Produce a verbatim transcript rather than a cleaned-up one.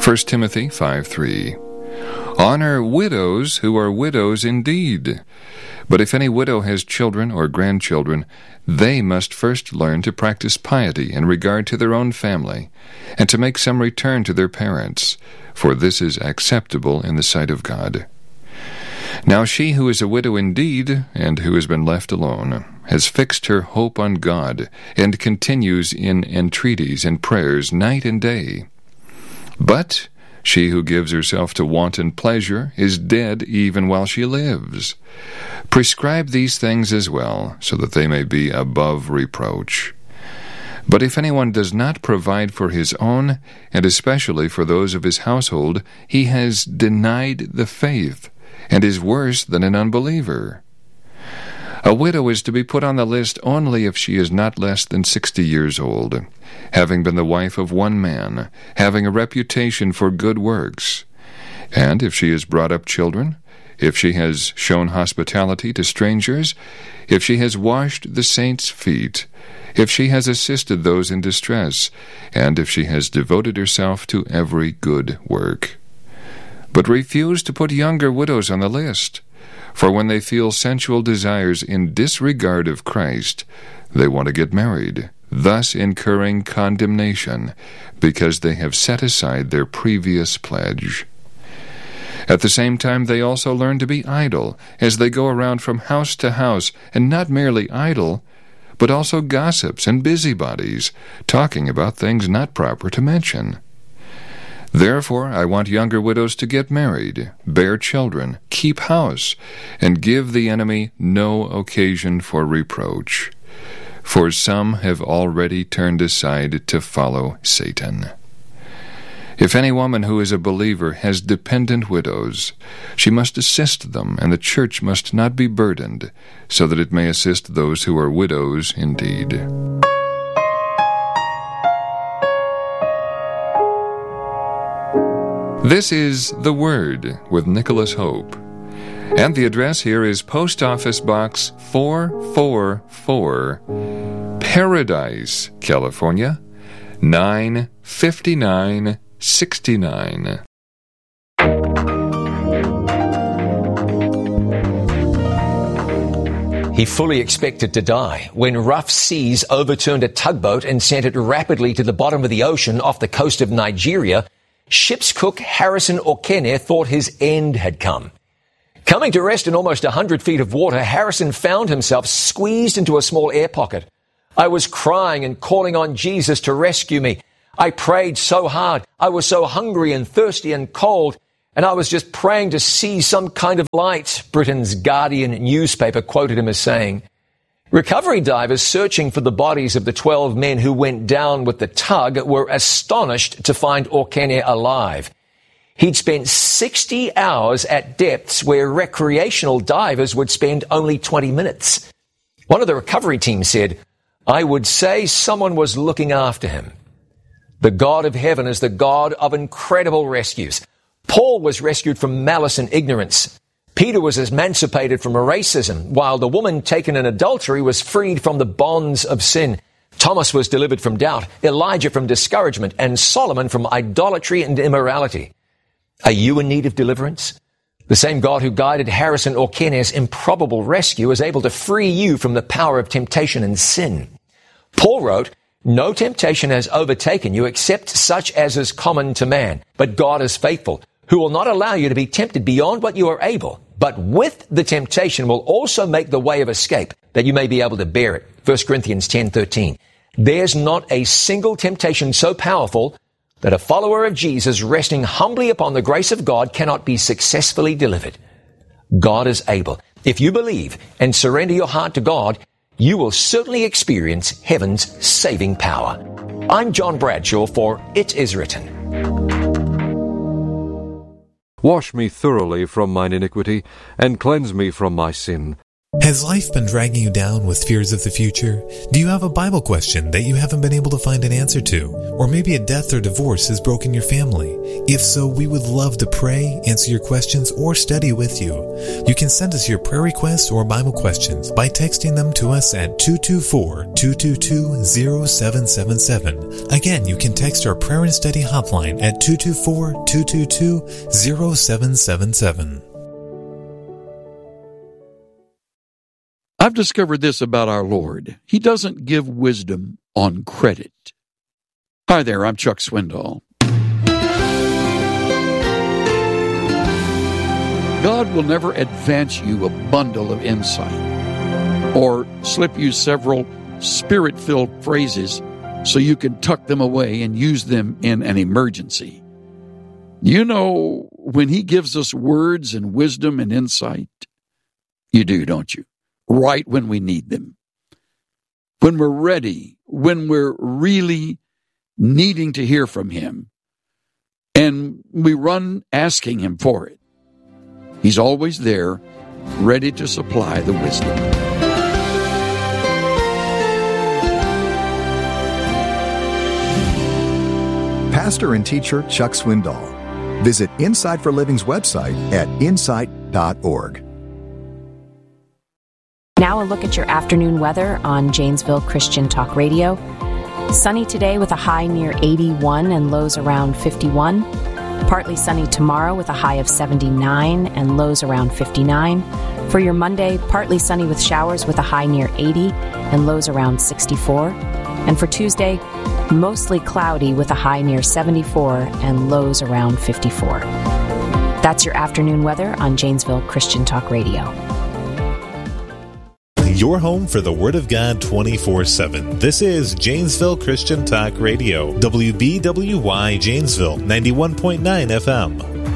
First Timothy five three. Honor widows who are widows indeed. But if any widow has children or grandchildren, they must first learn to practice piety in regard to their own family, and to make some return to their parents, for this is acceptable in the sight of God. Now she who is a widow indeed, and who has been left alone, has fixed her hope on God, and continues in entreaties and prayers night and day. But she who gives herself to wanton pleasure is dead even while she lives. Prescribe these things as well, so that they may be above reproach. But if anyone does not provide for his own, and especially for those of his household, he has denied the faith, and is worse than an unbeliever. A widow is to be put on the list only if she is not less than sixty years old, having been the wife of one man, having a reputation for good works. And if she has brought up children, if she has shown hospitality to strangers, if she has washed the saints' feet, if she has assisted those in distress, and if she has devoted herself to every good work. But refuse to put younger widows on the list, for when they feel sensual desires in disregard of Christ, they want to get married, thus incurring condemnation, because they have set aside their previous pledge. At the same time, they also learn to be idle, as they go around from house to house, and not merely idle, but also gossips and busybodies, talking about things not proper to mention. Therefore, I want younger widows to get married, bear children, keep house, and give the enemy no occasion for reproach. For some have already turned aside to follow Satan. If any woman who is a believer has dependent widows, she must assist them, and the church must not be burdened, so that it may assist those who are widows indeed. This is The Word with Nicholas Hope, and the address here is Post Office Box four four four, Paradise, California, nine fifty-nine sixty-nine. He fully expected to die when rough seas overturned a tugboat and sent it rapidly to the bottom of the ocean off the coast of Nigeria. Ship's cook Harrison Okene thought his end had come. Coming to rest in almost one hundred feet of water, Harrison found himself squeezed into a small air pocket. I was crying and calling on Jesus to rescue me. I prayed so hard. I was so hungry and thirsty and cold, and I was just praying to see some kind of light, Britain's Guardian newspaper quoted him as saying. Recovery divers searching for the bodies of the twelve men who went down with the tug were astonished to find Okene alive. He'd spent sixty hours at depths where recreational divers would spend only twenty minutes. One of the recovery team said, I would say someone was looking after him. The God of heaven is the God of incredible rescues. Paul was rescued from malice and ignorance. Peter was emancipated from racism, while the woman taken in adultery was freed from the bonds of sin. Thomas was delivered from doubt, Elijah from discouragement, and Solomon from idolatry and immorality. Are you in need of deliverance? The same God who guided Harrison Okene's improbable rescue is able to free you from the power of temptation and sin. Paul wrote, No temptation has overtaken you except such as is common to man, but God is faithful, who will not allow you to be tempted beyond what you are able, but with the temptation will also make the way of escape, that you may be able to bear it. First Corinthians ten thirteen. There's not a single temptation so powerful that a follower of Jesus resting humbly upon the grace of God cannot be successfully delivered. God is able. If you believe and surrender your heart to God, you will certainly experience heaven's saving power. I'm John Bradshaw for It Is Written. Wash me thoroughly from mine iniquity, and cleanse me from my sin. Has life been dragging you down with fears of the future? Do you have a Bible question that you haven't been able to find an answer to? Or maybe a death or divorce has broken your family? If so, we would love to pray, answer your questions, or study with you. You can send us your prayer requests or Bible questions by texting them to us at two two four, two two two, zero seven seven seven. Again, you can text our prayer and study hotline at two two four, two two two, zero seven seven seven. I've discovered this about our Lord. He doesn't give wisdom on credit. Hi there, I'm Chuck Swindoll. God will never advance you a bundle of insight or slip you several spirit-filled phrases so you can tuck them away and use them in an emergency. You know, when He gives us words and wisdom and insight, you do, don't you? Right when we need them. When we're ready, when we're really needing to hear from Him, and we run asking Him for it. He's always there, ready to supply the wisdom. Pastor and teacher Chuck Swindoll. Visit Insight for Living's website at insight dot org. Now a look at your afternoon weather on Janesville Christian Talk Radio. Sunny today with a high near eighty-one and lows around fifty-one. Partly sunny tomorrow with a high of seventy-nine and lows around fifty-nine. For your Monday, partly sunny with showers with a high near eighty and lows around sixty-four. And for Tuesday, mostly cloudy with a high near seventy-four and lows around fifty-four. That's your afternoon weather on Janesville Christian Talk Radio. Your home for the Word of God twenty-four seven. This is Janesville Christian Talk Radio, W B W Y Janesville, ninety-one point nine F M.